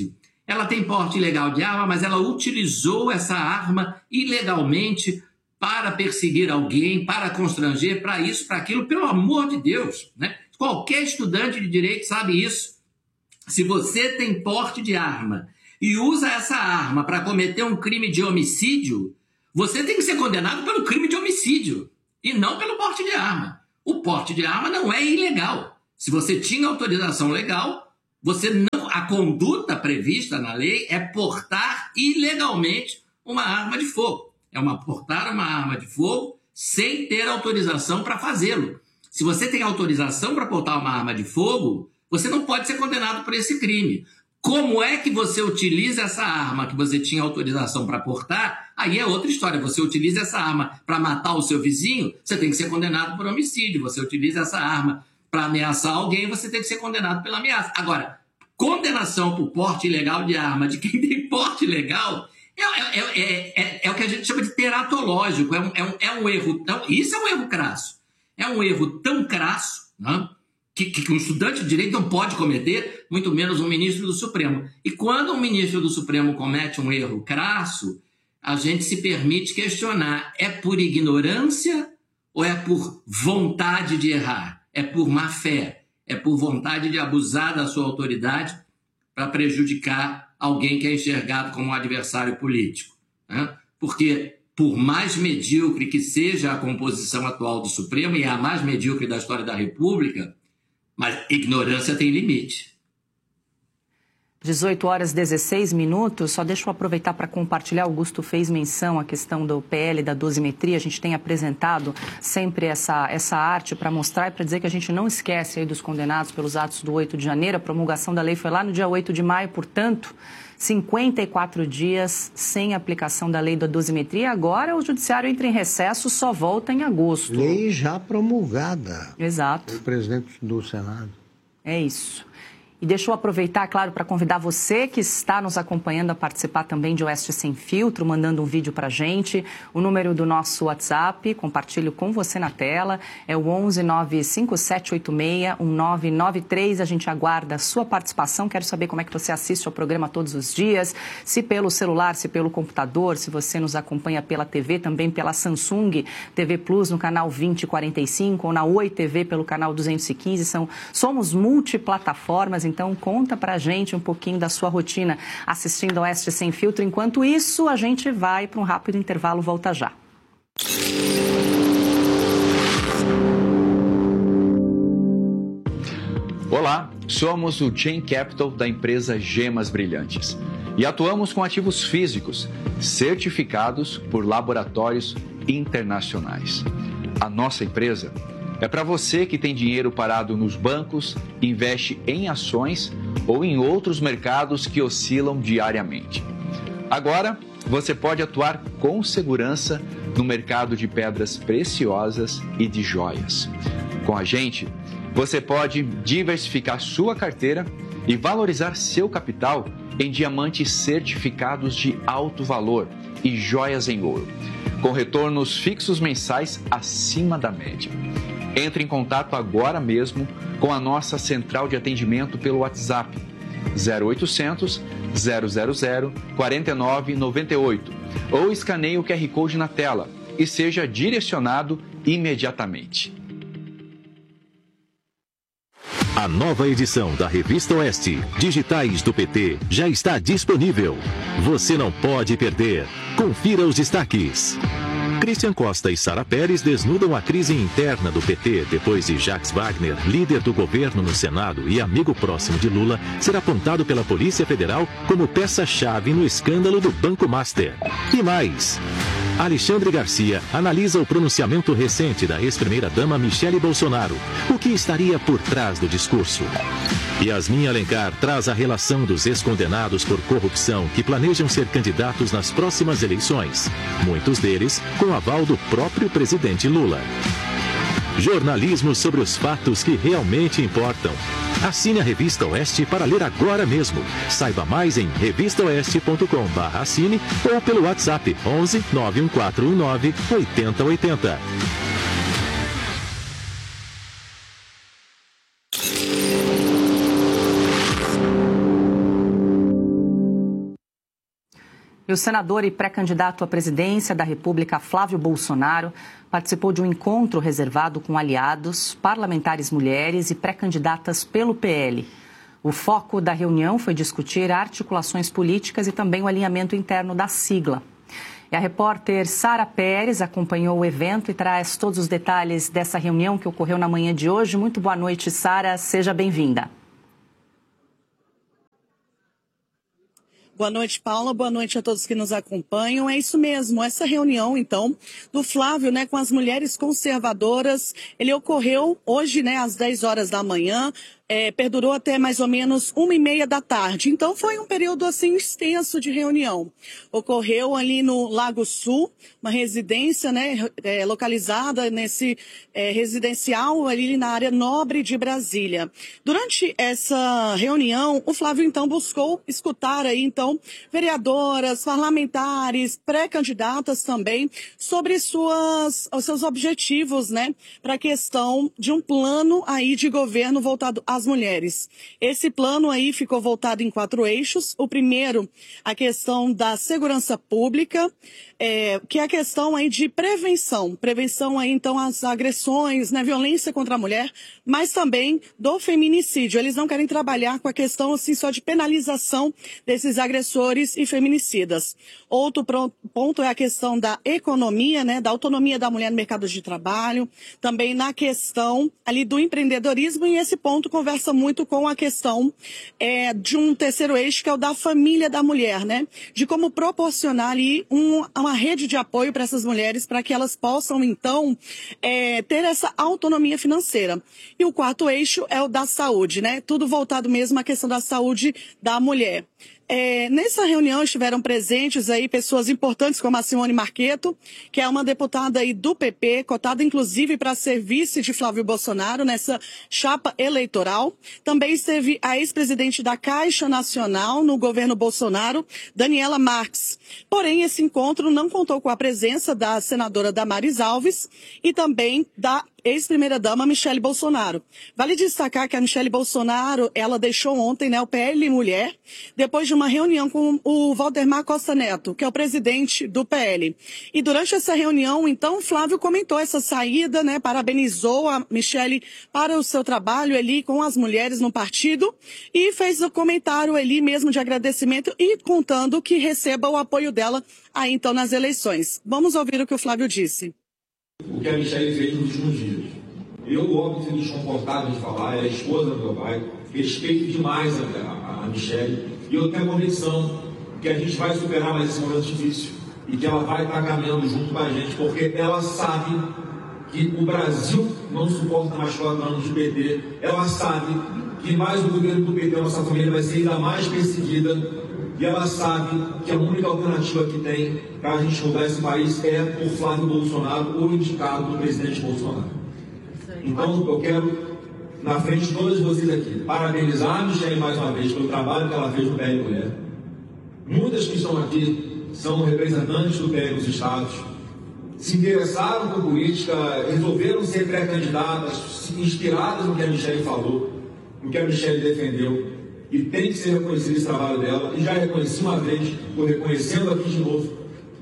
ela tem porte ilegal de arma, mas ela utilizou essa arma ilegalmente para perseguir alguém, para constranger, para isso, para aquilo, pelo amor de Deus, né? Qualquer estudante de direito sabe isso. Se você tem porte de arma e usa essa arma para cometer um crime de homicídio, você tem que ser condenado pelo crime de homicídio e não pelo porte de arma. O porte de arma não é ilegal. Se você tinha autorização legal, a conduta prevista na lei é portar ilegalmente uma arma de fogo. Portar uma arma de fogo sem ter autorização para fazê-lo. Se você tem autorização para portar uma arma de fogo, você não pode ser condenado por esse crime. Como é que você utiliza essa arma que você tinha autorização para portar? Aí é outra história. Você utiliza essa arma para matar o seu vizinho, você tem que ser condenado por homicídio. Você utiliza essa arma para ameaçar alguém, você tem que ser condenado pela ameaça. Agora, condenação por porte ilegal de arma de quem tem porte legal é o que a gente chama de teratológico. É um erro. Isso é um erro crasso. É um erro tão crasso, né, que um estudante de direito não pode cometer, muito menos um ministro do Supremo. E quando um ministro do Supremo comete um erro crasso, a gente se permite questionar: é por ignorância ou é por vontade de errar? É por má fé? É por vontade de abusar da sua autoridade para prejudicar alguém que é enxergado como um adversário político, né? Porque, por mais medíocre que seja a composição atual do Supremo, e é a mais medíocre da história da República, mas ignorância tem limite. 18 horas e 16 minutos, só deixa eu aproveitar para compartilhar. Augusto fez menção à questão do PL, da dosimetria. A gente tem apresentado sempre essa arte para mostrar e para dizer que a gente não esquece aí dos condenados pelos atos do 8 de janeiro. A promulgação da lei foi lá no dia 8 de maio, portanto, 54 dias sem aplicação da lei da dosimetria. Agora o judiciário entra em recesso, só volta em agosto. Lei já promulgada. Exato. Pelo presidente do Senado. É isso. E deixa eu aproveitar, claro, para convidar você que está nos acompanhando a participar também de Oeste Sem Filtro, mandando um vídeo para a gente. O número do nosso WhatsApp, compartilho com você na tela, é o 11 95786 1993. A gente aguarda a sua participação. Quero saber como é que você assiste ao programa todos os dias, se pelo celular, se pelo computador, se você nos acompanha pela TV, também pela Samsung TV Plus no canal 2045 ou na Oi TV pelo canal 215. Somos multiplataformas. Então, conta pra gente um pouquinho da sua rotina assistindo ao Oeste Sem Filtro. Enquanto isso, a gente vai para um rápido intervalo. Volta já. Olá, somos o Chain Capital da empresa Gemas Brilhantes e atuamos com ativos físicos certificados por laboratórios internacionais. A nossa empresa é para você que tem dinheiro parado nos bancos, investe em ações ou em outros mercados que oscilam diariamente. Agora, você pode atuar com segurança no mercado de pedras preciosas e de joias. Com a gente, você pode diversificar sua carteira e valorizar seu capital em diamantes certificados de alto valor e joias em ouro, com retornos fixos mensais acima da média. Entre em contato agora mesmo com a nossa central de atendimento pelo WhatsApp 0800 000 4998 ou escaneie o QR Code na tela e seja direcionado imediatamente. A nova edição da Revista Oeste, Digitais do PT, já está disponível. Você não pode perder. Confira os destaques. Christian Costa e Sara Pérez desnudam a crise interna do PT depois de Jacques Wagner, líder do governo no Senado e amigo próximo de Lula, ser apontado pela Polícia Federal como peça-chave no escândalo do Banco Master. E mais, Alexandre Garcia analisa o pronunciamento recente da ex-primeira-dama Michele Bolsonaro. O que estaria por trás do discurso? Yasmin Alencar traz a relação dos ex-condenados por corrupção que planejam ser candidatos nas próximas eleições. Muitos deles com aval do próprio presidente Lula. Jornalismo sobre os fatos que realmente importam. Assine a Revista Oeste para ler agora mesmo. Saiba mais em revistaoeste.com/assine ou pelo WhatsApp 11 91419 8080. E o senador e pré-candidato à presidência da República, Flávio Bolsonaro, participou de um encontro reservado com aliados, parlamentares mulheres e pré-candidatas pelo PL. O foco da reunião foi discutir articulações políticas e também o alinhamento interno da sigla. E a repórter Sara Pérez acompanhou o evento e traz todos os detalhes dessa reunião que ocorreu na manhã de hoje. Muito boa noite, Sara. Seja bem-vinda. Boa noite, Paula. Boa noite a todos que nos acompanham. É isso mesmo, essa reunião, então, do Flávio, com as mulheres conservadoras, ele ocorreu hoje, às 10 horas da manhã, perdurou até mais ou menos 1h30 da tarde. Então, foi um período, assim, extenso de reunião. Ocorreu ali no Lago Sul, uma residência, localizada nesse residencial ali na área nobre de Brasília. Durante essa reunião, o Flávio, então, buscou escutar aí, então, vereadoras, parlamentares, pré-candidatas também, sobre os seus objetivos, para a questão de um plano aí de governo voltado às mulheres. Esse plano aí ficou voltado em 4 eixos. O primeiro, a questão da segurança pública, que é a questão aí de prevenção aí, então, às agressões, violência contra a mulher, mas também do feminicídio. Eles não querem trabalhar com a questão, assim, só de penalização desses agressores e feminicidas. Outro ponto é a questão da economia, da autonomia da mulher no mercado de trabalho, também na questão ali do empreendedorismo, e esse ponto conversa muito com a questão de um terceiro eixo, que é o da família da mulher, de como proporcionar ali uma rede de apoio para essas mulheres, para que elas possam, então, ter essa autonomia financeira. E o quarto eixo é o da saúde, tudo voltado mesmo à questão da saúde da mulher. Nessa reunião estiveram presentes aí pessoas importantes como a Simone Marchetto, que é uma deputada aí do PP, cotada inclusive para ser vice de Flávio Bolsonaro nessa chapa eleitoral. Também esteve a ex-presidente da Caixa Nacional no governo Bolsonaro, Daniela Marques. Porém, esse encontro não contou com a presença da senadora Damares Alves e também da ex-primeira-dama Michele Bolsonaro. Vale destacar que a Michele Bolsonaro, ela deixou ontem, o PL Mulher, depois de uma reunião com o Valdemar Costa Neto, que é o presidente do PL. E durante essa reunião, então, o Flávio comentou essa saída, parabenizou a Michele para o seu trabalho ali com as mulheres no partido e fez o comentário ali mesmo de agradecimento e contando que receba o apoio dela aí, então, nas eleições. Vamos ouvir o que o Flávio disse. O que a Michele fez nos últimos dias. Eu, óbvio, me desconfortável de falar, é a esposa do meu pai, respeito demais a Michele, e eu tenho a convicção que a gente vai superar mais esse momento difícil e que ela vai estar caminhando junto com a gente, porque ela sabe que o Brasil não suporta mais 4 anos de PT, ela sabe que mais o governo do PT, a nossa família, vai ser ainda mais perseguida. E ela sabe que a única alternativa que tem para a gente mudar esse país é por Flávio Bolsonaro, o indicado do presidente Bolsonaro. Então, eu quero, na frente de todos vocês aqui, parabenizar a Michele mais uma vez pelo trabalho que ela fez no PL Mulher. Muitas que estão aqui são representantes do PL nos estados, se interessaram por política, resolveram ser pré-candidatas, inspiradas no que a Michele falou, no que a Michele defendeu. E tem que ser reconhecido esse trabalho dela, e já reconheci uma vez, estou reconhecendo aqui de novo.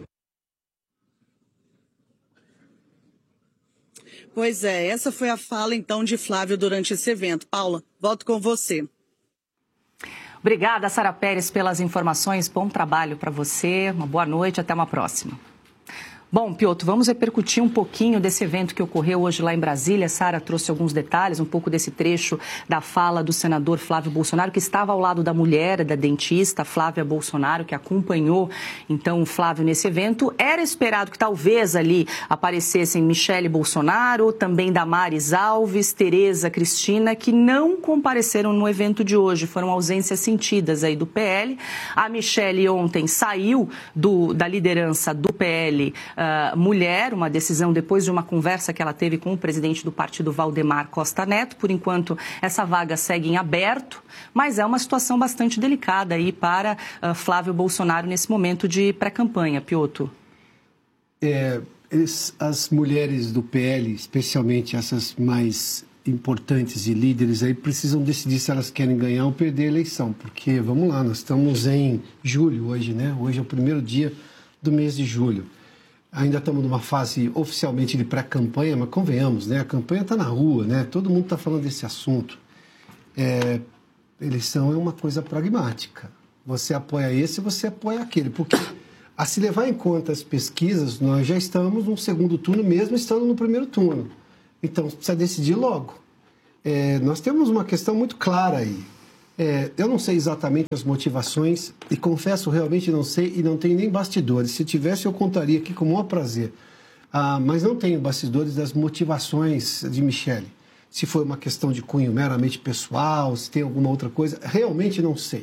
Pois é, essa foi a fala, então, de Flávio durante esse evento. Paula, volto com você. Obrigada, Sara Pérez, pelas informações. Bom trabalho para você, uma boa noite, até uma próxima. Bom, Piotr, vamos repercutir um pouquinho desse evento que ocorreu hoje lá em Brasília. Sara trouxe alguns detalhes, um pouco desse trecho da fala do senador Flávio Bolsonaro, que estava ao lado da mulher, da dentista Flávia Bolsonaro, que acompanhou, então, o Flávio nesse evento. Era esperado que talvez ali aparecessem Michele Bolsonaro, também Damares Alves, Tereza Cristina, que não compareceram no evento de hoje. Foram ausências sentidas aí do PL. A Michele ontem saiu da liderança do PL Mulher, uma decisão depois de uma conversa que ela teve com o presidente do partido, Valdemar Costa Neto. Por enquanto, essa vaga segue em aberto, mas é uma situação bastante delicada aí para Flávio Bolsonaro nesse momento de pré-campanha, Piotr. As mulheres do PL, especialmente essas mais importantes e líderes aí precisam decidir se elas querem ganhar ou perder a eleição, porque, vamos lá, nós estamos em julho hoje, né? Hoje é o primeiro dia do mês de julho. Ainda estamos numa fase oficialmente de pré-campanha, mas convenhamos, né? A campanha está na rua, né? Todo mundo está falando desse assunto. Eleição é uma coisa pragmática. Você apoia esse, você apoia aquele, porque a se levar em conta as pesquisas, nós já estamos no segundo turno, mesmo estando no primeiro turno. Então, precisa decidir logo. Nós temos uma questão muito clara aí. Eu não sei exatamente as motivações, e confesso, realmente não sei, e não tenho nem bastidores. Se tivesse, eu contaria aqui com o maior prazer. Mas não tenho bastidores das motivações de Michele. Se foi uma questão de cunho meramente pessoal, se tem alguma outra coisa, realmente não sei.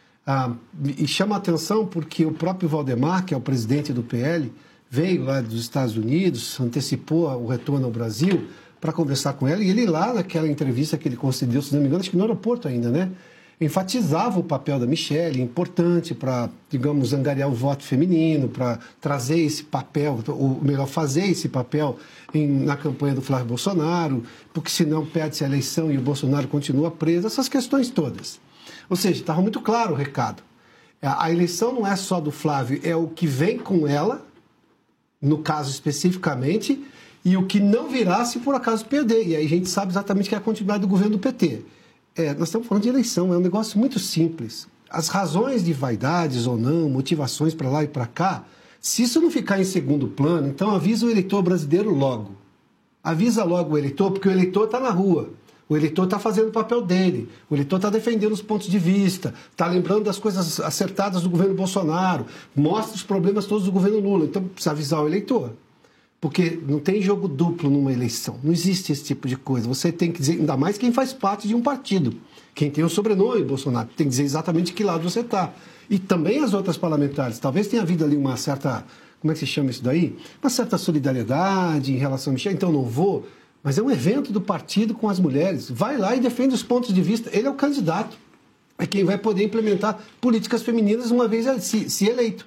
E chama a atenção porque o próprio Valdemar, que é o presidente do PL, veio lá dos Estados Unidos, antecipou o retorno ao Brasil para conversar com ela, e ele lá naquela entrevista que ele concedeu, se não me engano, acho que no aeroporto ainda, né? Enfatizava o papel da Michele, importante para, digamos, angariar o voto feminino, para trazer esse papel, ou melhor, fazer esse papel na campanha do Flávio Bolsonaro, porque senão perde-se a eleição e o Bolsonaro continua preso, essas questões todas. Ou seja, estava muito claro o recado. A eleição não é só do Flávio, é o que vem com ela, no caso especificamente, e o que não virá se por acaso perder. E aí a gente sabe exatamente que é a continuidade do governo do PT. Nós estamos falando de eleição, é um negócio muito simples. As razões de vaidades ou não, motivações para lá e para cá, se isso não ficar em segundo plano, então avisa o eleitor brasileiro logo. Avisa logo o eleitor, porque o eleitor está na rua. O eleitor está fazendo o papel dele, o eleitor está defendendo os pontos de vista, está lembrando das coisas acertadas do governo Bolsonaro, mostra os problemas todos do governo Lula. Então precisa avisar o eleitor. Porque não tem jogo duplo numa eleição. Não existe esse tipo de coisa. Você tem que dizer, ainda mais quem faz parte de um partido. Quem tem o sobrenome Bolsonaro tem que dizer exatamente de que lado você está. E também as outras parlamentares. Talvez tenha havido ali uma certa, como é que se chama isso daí? Uma certa solidariedade em relação a Michele. Então não vou. Mas é um evento do partido com as mulheres. Vai lá e defende os pontos de vista. Ele é o candidato. É quem vai poder implementar políticas femininas uma vez se eleito.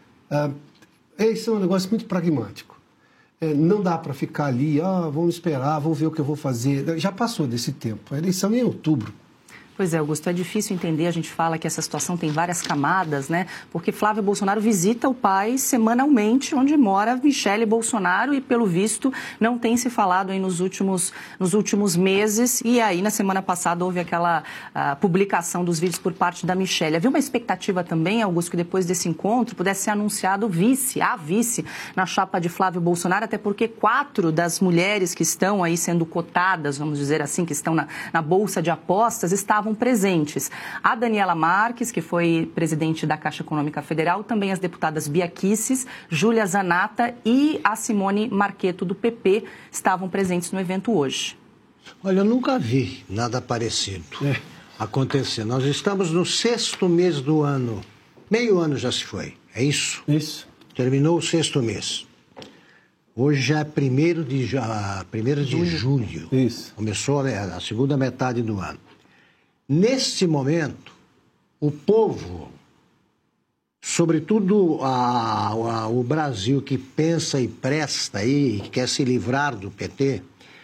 Eleição é um negócio muito pragmático. Não dá para ficar ali, vamos esperar, vamos ver o que eu vou fazer. Já passou desse tempo. A eleição é em outubro. Pois é, Augusto, é difícil entender, a gente fala que essa situação tem várias camadas, né? Porque Flávio Bolsonaro visita o pai semanalmente, onde mora Michele Bolsonaro, e pelo visto não tem se falado aí nos últimos meses, e aí na semana passada houve aquela publicação dos vídeos por parte da Michele. Havia uma expectativa também, Augusto, que depois desse encontro pudesse ser anunciado a vice na chapa de Flávio Bolsonaro, até porque 4 das mulheres que estão aí sendo cotadas, vamos dizer assim, que estão na Bolsa de Apostas, estavam presentes. A Daniela Marques, que foi presidente da Caixa Econômica Federal, também as deputadas Bia Kicis, Júlia Zanata e a Simone Marqueto, do PP, estavam presentes no evento hoje. Olha, eu nunca vi nada parecido acontecer. Nós estamos no 6º mês do ano. Meio ano já se foi, é isso? Isso. Terminou o 6º mês. Hoje já é 1º de julho. Isso. Começou a segunda metade do ano. Neste momento, o povo, sobretudo o Brasil que pensa e presta aí, que quer se livrar do PT,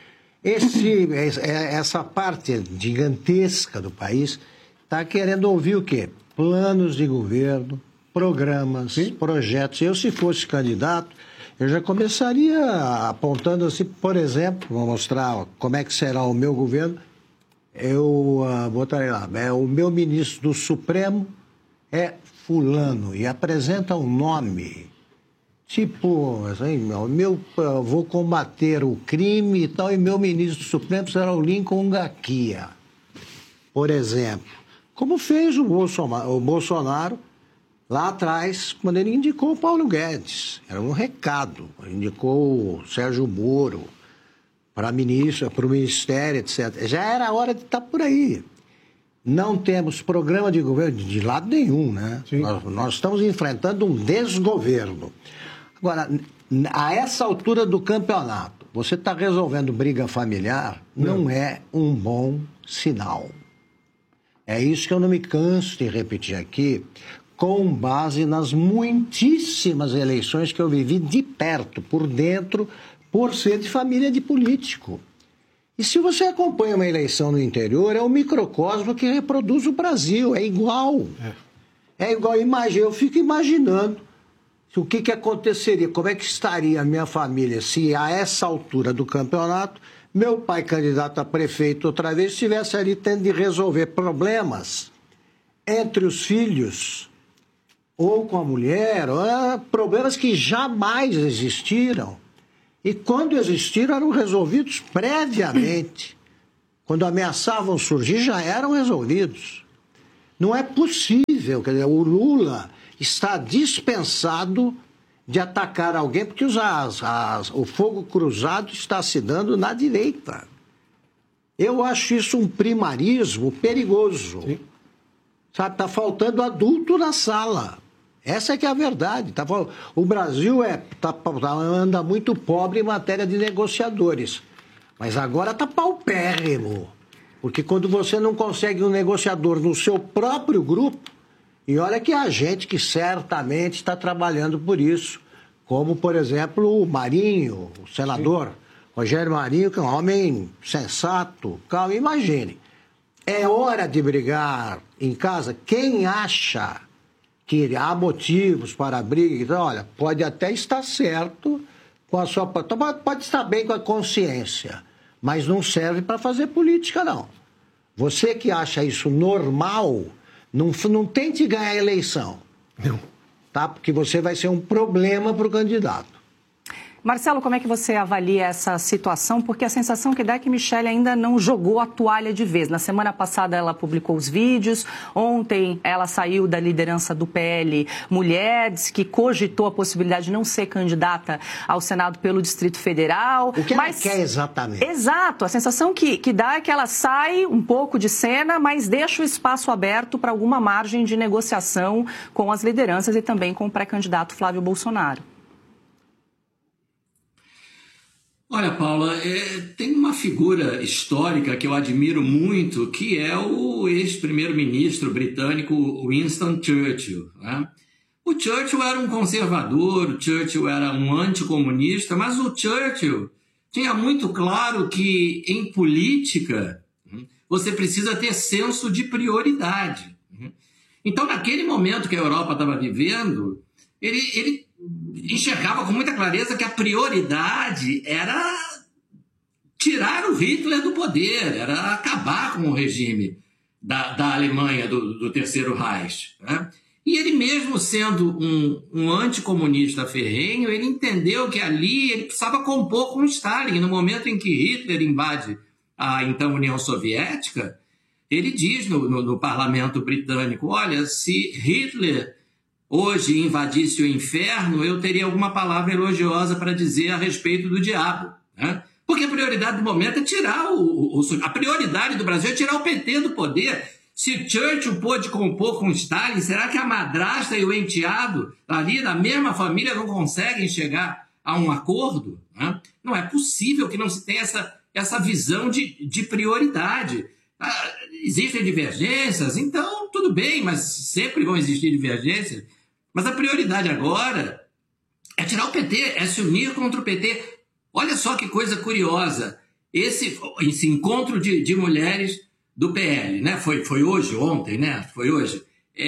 essa parte gigantesca do país está querendo ouvir o quê? Planos de governo, programas, projetos. Eu, se fosse candidato, eu já começaria apontando assim, por exemplo, vou mostrar como é que será o meu governo. Eu botarei lá, o meu ministro do Supremo é fulano, e apresenta um nome, tipo, assim, vou combater o crime e tal, e meu ministro do Supremo será o Lincoln Gaquia, por exemplo. Como fez o Bolsonaro lá atrás, quando ele indicou o Paulo Guedes. Era um recado, indicou o Sérgio Moro para o Ministério, etc. Já era hora de estar por aí. Não temos programa de governo de lado nenhum, né? Nós estamos enfrentando um desgoverno. Agora, a essa altura do campeonato, você está resolvendo briga familiar, não é um bom sinal. É isso que eu não me canso de repetir aqui, com base nas muitíssimas eleições que eu vivi de perto, por dentro, por ser de família de político. E se você acompanha uma eleição no interior, é um microcosmo que reproduz o Brasil, é igual. É igual, eu fico imaginando o que aconteceria, como é que estaria a minha família se a essa altura do campeonato, meu pai candidato a prefeito outra vez, estivesse ali tendo de resolver problemas entre os filhos ou com a mulher, problemas que jamais existiram. E quando existiram, eram resolvidos previamente. Quando ameaçavam surgir, já eram resolvidos. Não é possível, quer dizer, o Lula está dispensado de atacar alguém, porque o fogo cruzado está se dando na direita. Eu acho isso um primarismo perigoso. Sim. Sabe, está faltando adulto na sala. Essa é que é a verdade. O Brasil anda muito pobre em matéria de negociadores. Mas agora está paupérrimo. Porque quando você não consegue um negociador no seu próprio grupo, e olha que há gente que certamente está trabalhando por isso, como, por exemplo, o Marinho, o senador Rogério Marinho, que é um homem sensato, calmo. Imagine, é hora de brigar em casa. Quem acha que há motivos para a briga, então, olha, pode até estar certo com a sua... Pode estar bem com a consciência, mas não serve para fazer política, não. Você que acha isso normal, não tente ganhar a eleição. Não. Tá? Porque você vai ser um problema para o candidato. Marcelo, como é que você avalia essa situação? Porque a sensação que dá é que Michelle ainda não jogou a toalha de vez. Na semana passada ela publicou os vídeos, ontem ela saiu da liderança do PL Mulher, disse que cogitou a possibilidade de não ser candidata ao Senado pelo Distrito Federal. O que ela quer exatamente? Exato, a sensação que dá é que ela sai um pouco de cena, mas deixa o espaço aberto para alguma margem de negociação com as lideranças e também com o pré-candidato Flávio Bolsonaro. Olha, Paula, tem uma figura histórica que eu admiro muito, que é o ex-primeiro-ministro britânico Winston Churchill, né? O Churchill era um conservador, o Churchill era um anticomunista, mas o Churchill tinha muito claro que, em política, você precisa ter senso de prioridade. Então, naquele momento que a Europa estava vivendo, ele enxergava com muita clareza que a prioridade era tirar o Hitler do poder, era acabar com o regime da Alemanha, do Terceiro Reich, né? E ele mesmo sendo um anticomunista ferrenho, ele entendeu que ali ele precisava compor com Stalin. No momento em que Hitler invade a então União Soviética, ele diz no parlamento britânico, olha, se Hitler hoje invadisse o inferno, eu teria alguma palavra elogiosa para dizer a respeito do diabo, né? Porque a prioridade do momento é tirar a prioridade do Brasil é tirar o PT do poder. Se Churchill pôde compor com Stalin, será que a madrasta e o enteado ali da mesma família não conseguem chegar a um acordo, né? Não é possível que não se tenha essa visão de prioridade. Existem divergências, então tudo bem, mas sempre vão existir divergências. Mas a prioridade agora é tirar o PT, é se unir contra o PT. Olha só que coisa curiosa. Esse encontro de mulheres do PL, né? Foi hoje, ontem, né? Foi hoje.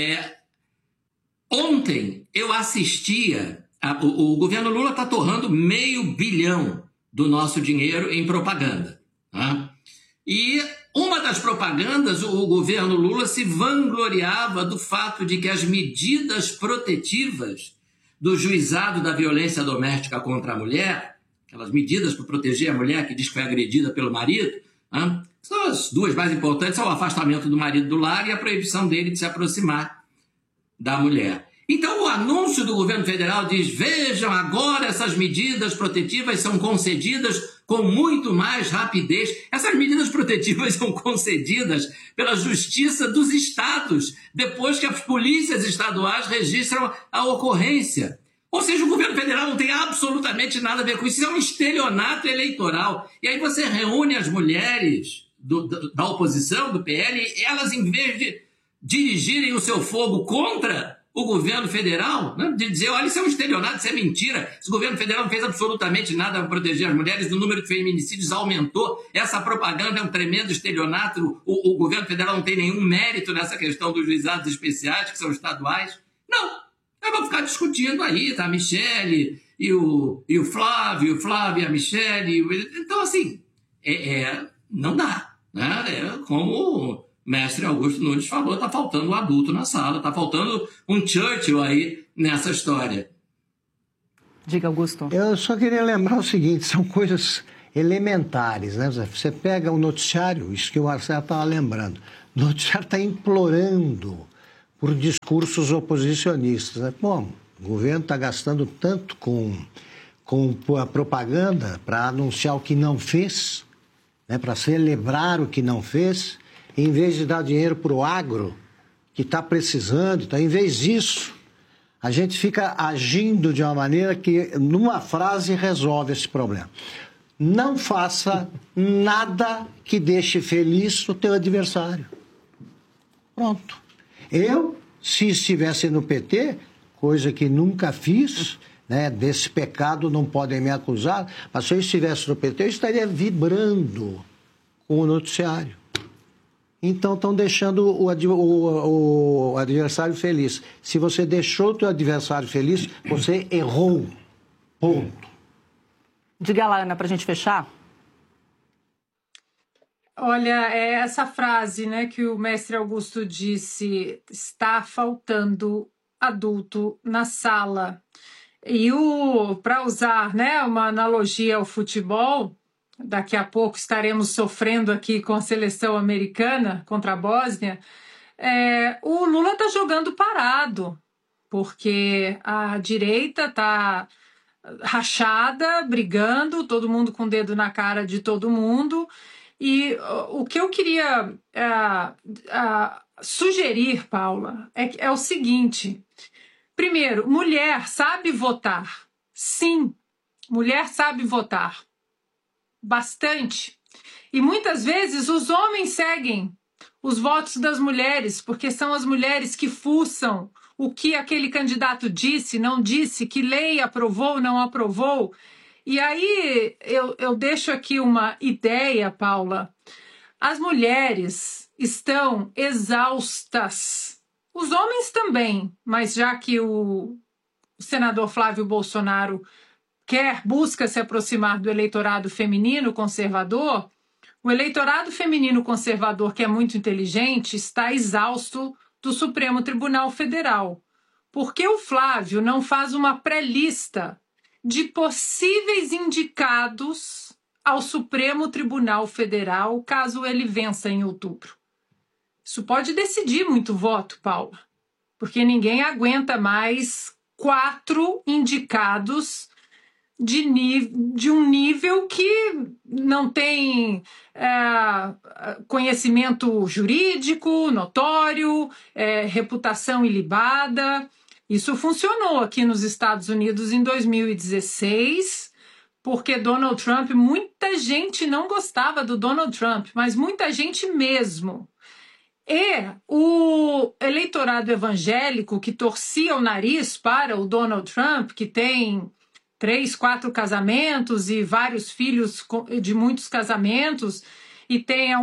Ontem eu assistia... O governo Lula está torrando $500 milhão do nosso dinheiro em propaganda, né? E uma das propagandas, o governo Lula se vangloriava do fato de que as medidas protetivas do juizado da violência doméstica contra a mulher, aquelas medidas para proteger a mulher que diz que foi agredida pelo marido, né, são as duas mais importantes, são o afastamento do marido do lar e a proibição dele de se aproximar da mulher. Então, o anúncio do governo federal diz, vejam, agora essas medidas protetivas são concedidas com muito mais rapidez. Essas medidas protetivas são concedidas pela Justiça dos Estados, depois que as polícias estaduais registram a ocorrência. Ou seja, o governo federal não tem absolutamente nada a ver com isso. Isso é um estelionato eleitoral. E aí você reúne as mulheres da oposição, do PL, e elas, em vez de dirigirem o seu fogo contra o governo federal, né, de dizer, olha, isso é um estelionato, isso é mentira, esse governo federal não fez absolutamente nada para proteger as mulheres, o número de feminicídios aumentou, essa propaganda é um tremendo estelionato, o governo federal não tem nenhum mérito nessa questão dos juizados especiais, que são estaduais. Não, eu vou ficar discutindo aí, tá, a Michele e o Flávio e a Michele, então assim, não dá, né? Como o mestre Augusto Nunes falou, está faltando um adulto na sala, está faltando um Churchill aí nessa história. Diga, Augusto. Eu só queria lembrar o seguinte, são coisas elementares, né? Você pega o noticiário, isso que o Marcelo estava lembrando, o noticiário está implorando por discursos oposicionistas, né? Bom, o governo está gastando tanto com a propaganda para anunciar o que não fez, né? Para celebrar o que não fez, em vez de dar dinheiro para o agro, que está precisando, então, em vez disso, a gente fica agindo de uma maneira que, numa frase, resolve esse problema. Não faça nada que deixe feliz o teu adversário. Pronto. Eu, se estivesse no PT, coisa que nunca fiz, né, desse pecado não podem me acusar, mas se eu estivesse no PT, eu estaria vibrando com o noticiário. Então, estão deixando o adversário feliz. Se você deixou o teu adversário feliz, você errou. Ponto. Diga lá, Ana, para a gente fechar. Olha, essa frase, né, que o mestre Augusto disse, está faltando adulto na sala. E para usar, né, uma analogia ao futebol, daqui a pouco estaremos sofrendo aqui com a seleção americana contra a Bósnia, o Lula está jogando parado, porque a direita está rachada, brigando, todo mundo com o dedo na cara de todo mundo. E o que eu queria sugerir, Paula, é o seguinte. Primeiro, mulher sabe votar. Sim, mulher sabe votar. Bastante. E muitas vezes os homens seguem os votos das mulheres, porque são as mulheres que fuçam o que aquele candidato disse, não disse, que lei aprovou, não aprovou. E aí eu deixo aqui uma ideia, Paula. As mulheres estão exaustas. Os homens também, mas já que o senador Flávio Bolsonaro busca se aproximar do eleitorado feminino conservador, o eleitorado feminino conservador, que é muito inteligente, está exausto do Supremo Tribunal Federal. Porque o Flávio não faz uma pré-lista de possíveis indicados ao Supremo Tribunal Federal, caso ele vença em outubro? Isso pode decidir muito voto, Paula, porque ninguém aguenta mais 4 indicados de um nível que não tem conhecimento jurídico notório, reputação ilibada. Isso funcionou aqui nos Estados Unidos em 2016, porque Donald Trump, muita gente não gostava do Donald Trump, mas muita gente mesmo. E o eleitorado evangélico que torcia o nariz para o Donald Trump, que tem 3, 4 casamentos e vários filhos de muitos casamentos, e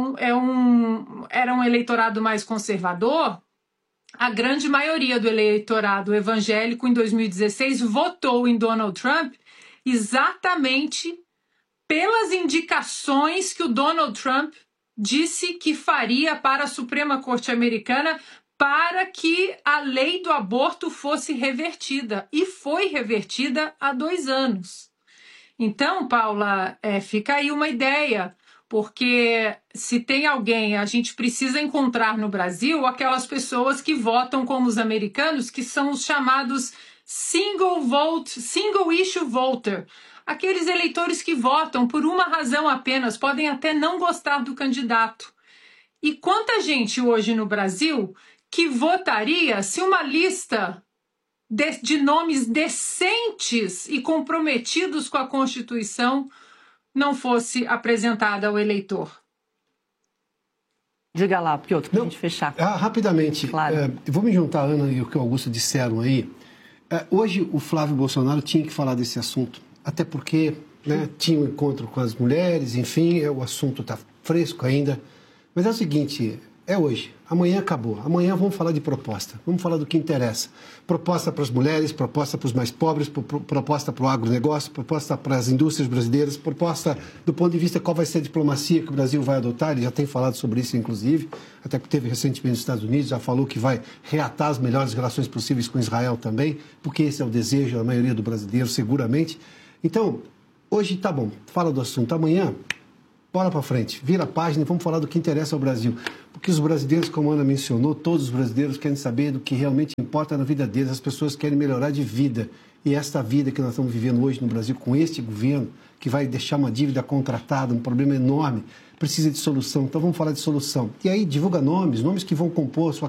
era um eleitorado mais conservador, a grande maioria do eleitorado evangélico em 2016 votou em Donald Trump exatamente pelas indicações que o Donald Trump disse que faria para a Suprema Corte Americana para que a lei do aborto fosse revertida. E foi revertida há 2 anos. Então, Paula, fica aí uma ideia, porque se tem alguém, a gente precisa encontrar no Brasil aquelas pessoas que votam como os americanos, que são os chamados single issue voter. Aqueles eleitores que votam por uma razão apenas, podem até não gostar do candidato. E quanta gente hoje no Brasil que votaria se uma lista de nomes decentes e comprometidos com a Constituição não fosse apresentada ao eleitor? Diga lá, Piotr, para a gente fechar. Rapidamente, Claro. Vou me juntar, Ana, e o que o Augusto disseram aí. Hoje o Flávio Bolsonaro tinha que falar desse assunto, até porque tinha um encontro com as mulheres, enfim, o assunto está fresco ainda. Mas é o seguinte, é hoje, amanhã acabou. Amanhã vamos falar de proposta, vamos falar do que interessa. Proposta para as mulheres, proposta para os mais pobres, proposta para o agronegócio, proposta para as indústrias brasileiras, proposta do ponto de vista qual vai ser a diplomacia que o Brasil vai adotar. Ele já tem falado sobre isso, inclusive, até que teve recentemente nos Estados Unidos, já falou que vai reatar as melhores relações possíveis com Israel também, porque esse é o desejo da maioria do brasileiro, seguramente. Então, hoje tá bom, fala do assunto. Amanhã, bora para frente, vira a página e vamos falar do que interessa ao Brasil. Porque os brasileiros, como a Ana mencionou, todos os brasileiros querem saber do que realmente importa na vida deles. As pessoas querem melhorar de vida. E esta vida que nós estamos vivendo hoje no Brasil, com este governo, que vai deixar uma dívida contratada, um problema enorme, precisa de solução. Então vamos falar de solução. E aí divulga nomes que vão compor a sua